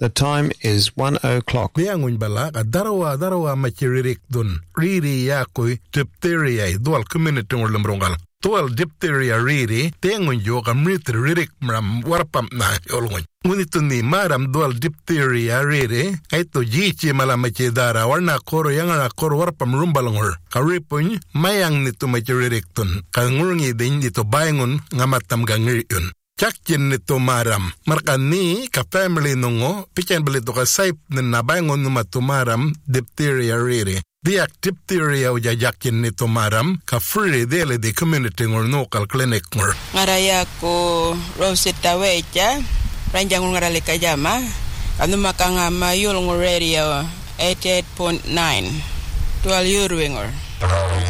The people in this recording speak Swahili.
The time is 1:00. Biangun bala ka darawa machiririk dun. Riri yakoy diphtheria dual community ngorlamrongal. Dual diphtheria riri tengun yo ka ririk mram warpam na yolngun. Ngunito ni maram dual diphtheria riri ay to jichi malamachi dara warna koro yang na koro warpam rumbalangor. Karipun mayang nito machiririk dun. Kangurngi din dito bayangun ngamatam gangiriun. Chakin nito maram. Markan ni ka family nungo, pichen balito ka saip na nabangon numatumaram diphtheria riri. Diak diphtheria uja jakin nito maram, ka free dele di community ngor local clinic ngor. Ngaraya ko Rosetta Wecha, ranjang ngarali kajama, anu makanga mayul ngor radio 88.9, 12 year ngor.